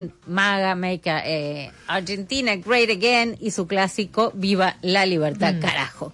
MAGA, Make Argentina Great Again, y su clásico Viva la Libertad, carajo.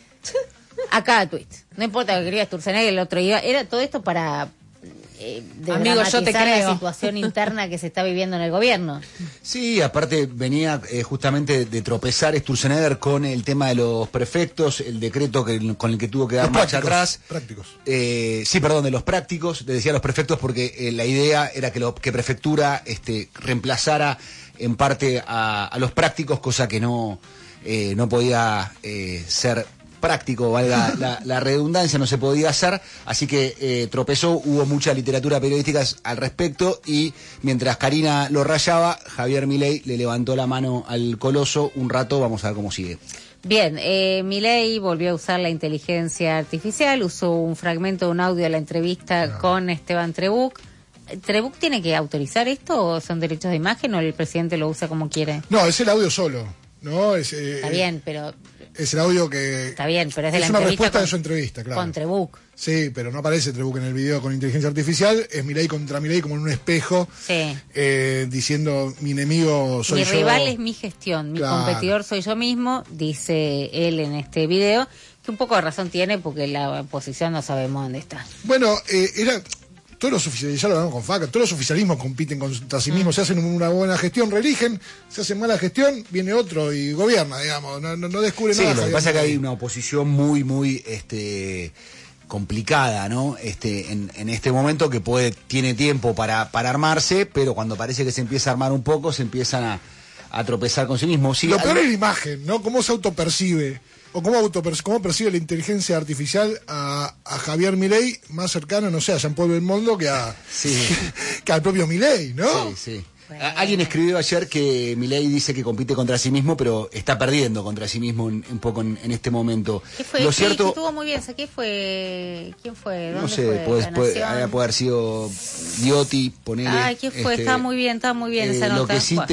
A cada tuit. No importa que quería Sturzenegger, el otro iba. Era todo esto para amigo, yo te creo, la situación interna que se está viviendo en el gobierno. Sí, aparte venía justamente de tropezar Sturzenegger con el tema de los prefectos, el decreto con el que tuvo que dar marcha atrás. Prácticos. Sí, perdón, de los prácticos, le decía los prefectos porque la idea era que prefectura reemplazara en parte a los prácticos, cosa que no podía ser práctico, valga la redundancia, no se podía hacer, así que tropezó, hubo mucha literatura periodística al respecto, y mientras Karina lo rayaba, Javier Milei le levantó la mano al coloso un rato. Vamos a ver cómo sigue. Bien, Milei volvió a usar la inteligencia artificial, usó un fragmento de un audio de la entrevista con Esteban Trebuch. ¿Trebuch tiene que autorizar esto o son derechos de imagen o el presidente lo usa como quiere? No, es el audio solo, ¿no? Está bien, pero... Es el audio que... Está bien, pero es de la una entrevista respuesta de su entrevista, claro. Con Trebuch. Sí, pero no aparece Trebuch en el video con inteligencia artificial. Es Milei contra Milei como en un espejo, sí. Diciendo, mi enemigo soy yo. Mi rival es mi gestión, mi competidor soy yo mismo, dice él en este video, que un poco de razón tiene porque la oposición no sabemos dónde está. Bueno, todos los oficialismos, ya lo hablamos con Faca, todos los oficialismos compiten contra sí mismos, se hacen una buena gestión, reeligen, se hacen mala gestión, viene otro y gobierna, digamos, no descubre nada. Sí, lo que pasa es que hay una oposición muy complicada, ¿no? En este momento que tiene tiempo para armarse, pero cuando parece que se empieza a armar un poco, se empiezan a tropezar con sí mismos. Sí, lo peor es la imagen, ¿no? Cómo se autopercibe. ¿O cómo percibe la inteligencia artificial a Javier Milei más cercano, no sé, a Jean-Paul Belmondo que al propio Milei, ¿no? Sí, sí. Bueno. Alguien escribió ayer que Milei dice que compite contra sí mismo, pero está perdiendo contra sí mismo un poco en este momento. ¿Qué fue? Lo cierto... estuvo muy bien. ¿Quién fue? ¿Dónde no sé, puede haber sido Diotti, ponele. Ay, ¿quién fue? Estaba muy bien esa nota. Lo que sí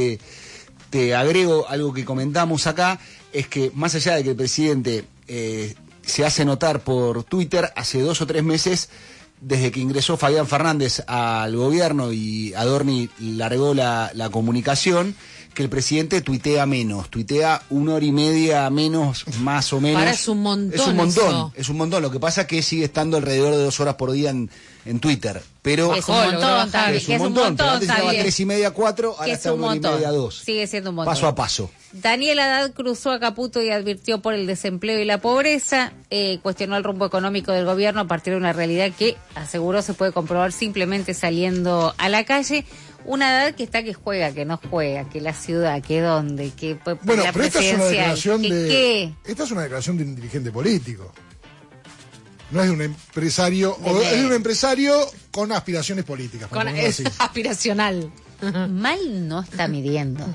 te agrego, algo que comentamos acá, es que más allá de que el presidente se hace notar por Twitter, hace 2 o 3 meses, desde que ingresó Fabián Fernández al gobierno y Adorni largó la comunicación, que el presidente tuitea menos, tuitea 1 hora y media menos, más o menos. Ahora es un montón. Es un montón. Lo que pasa es que sigue estando alrededor de 2 horas por día en Twitter. Pero es un montón, es un montón. Pero antes estaba 3:30, 4, ahora está 1:30, 2. Sigue siendo un montón. Paso a paso. Daniel Haddad cruzó a Caputo y advirtió por el desempleo y la pobreza, cuestionó el rumbo económico del gobierno a partir de una realidad que, aseguró, se puede comprobar simplemente saliendo a la calle. Una Haddad que está que juega, que no juega, que la ciudad, que dónde, que bueno, la pero esta es una declaración esta es una declaración de un dirigente político. No es de un empresario, es de un empresario con aspiraciones políticas. Es aspiracional. Mal no está midiendo.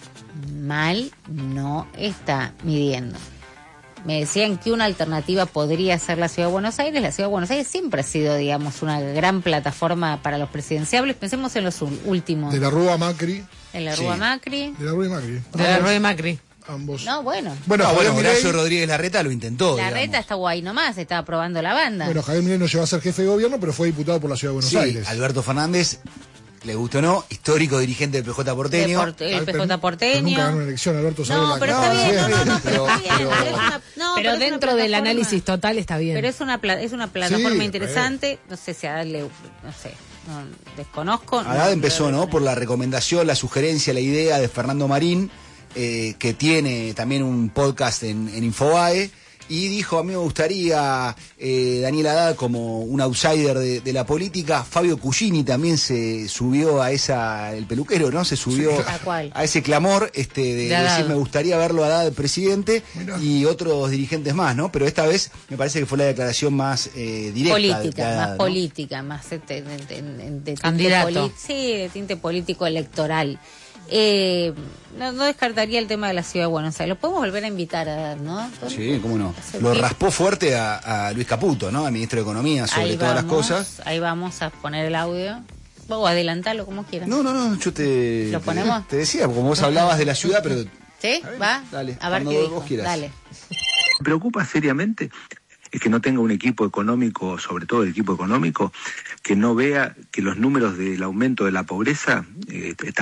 Me decían que una alternativa podría ser la Ciudad de Buenos Aires. La Ciudad de Buenos Aires siempre ha sido, digamos, una gran plataforma para los presidenciables. Pensemos en los últimos. De la Rúa a Macri. De la Rúa a Macri. De la Rúa y Macri. De la Rúa y Macri. Ambos. No, bueno. Horacio Rodríguez Larreta lo intentó. Larreta estaba ahí nomás, estaba probando la banda. Bueno, Javier Milei no llegó a ser jefe de gobierno, pero fue diputado por la Ciudad de Buenos Aires. Alberto Fernández, le gustó o no, histórico dirigente del PJ porteño. El PJ porteño. Nunca ganó una elección, Alberto. No, pero está bien, pero dentro del análisis total está bien. Pero es una plataforma interesante, no sé si a darle, no sé, desconozco. Haddad empezó, ¿no? Por la recomendación, la sugerencia, la idea de Fernando Marín, que tiene también un podcast en Infobae, y dijo, a mí me gustaría Daniel Haddad como un outsider de la política. Fabio Cugini también se subió a el peluquero, ¿no? Se subió a ese clamor de decir, me gustaría verlo a Haddad presidente. Mirá. Y otros dirigentes más, ¿no? Pero esta vez me parece que fue la declaración más directa. Política, de Haddad, más ¿no? política, más de candidato. De tinte político electoral. No descartaría el tema de la Ciudad de Buenos Aires. Lo podemos volver a invitar a Haddad, ¿no? Sí, cómo no. Lo raspó fuerte a Luis Caputo, ¿no? Al ministro de Economía, sobre todas las cosas. Ahí vamos a poner el audio. O adelantarlo como quieras. No, yo ¿Lo ponemos? Te decía, como vos hablabas de la ciudad, pero... ¿Sí? ¿Va? Dale, a ver qué dijo. Dale. Me preocupa seriamente es que no tenga un equipo económico, sobre todo el equipo económico, que no vea que los números del aumento de la pobreza están